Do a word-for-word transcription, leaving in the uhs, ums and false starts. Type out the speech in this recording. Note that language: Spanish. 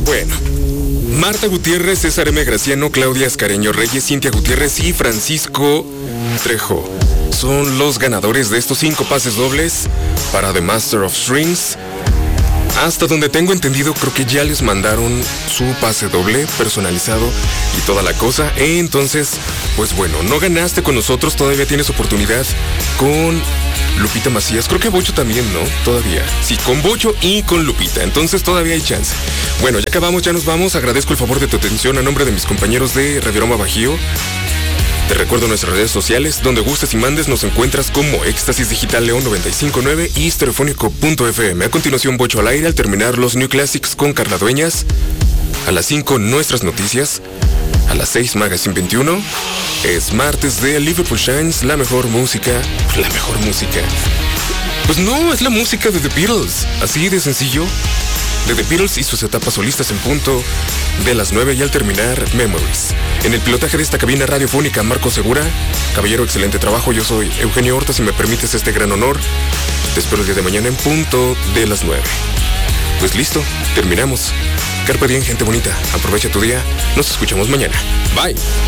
Bueno, Marta Gutiérrez, César M. Graciano, Claudia Escareño Reyes, Cintia Gutiérrez y Francisco Trejo son los ganadores de estos cinco pases dobles para The Master of Strings. Hasta donde tengo entendido, creo que ya les mandaron su pase doble personalizado y toda la cosa. Entonces, pues bueno, no ganaste con nosotros, todavía tienes oportunidad con Lupita Macías. Creo que Bocho también, ¿no? Todavía. Sí, con Bocho y con Lupita. Entonces todavía hay chance. Bueno, ya acabamos, ya nos vamos. Agradezco el favor de tu atención a nombre de mis compañeros de Reviroma Bajío. Te recuerdo nuestras redes sociales, donde gustes y mandes nos encuentras como Éxtasis Digital León noventa y cinco punto nueve y Stereofónico punto efe eme. A continuación, Bocho al aire al terminar los New Classics con Carla Dueñas. A las cinco, nuestras noticias. A las seis, Magazine veintiuno. Es martes de Liverpool Shines, la mejor música. La mejor música. Pues no, es la música de The Beatles. Así de sencillo. De The Beatles y sus etapas solistas en punto de las nueve y al terminar, Memories. En el pilotaje de esta cabina radiofónica, Marco Segura. Caballero, excelente trabajo. Yo soy Eugenio Horta, si me permites este gran honor. Te espero el día de mañana en punto de las nueve. Pues listo, terminamos. Carpe diem, gente bonita. Aprovecha tu día. Nos escuchamos mañana. Bye.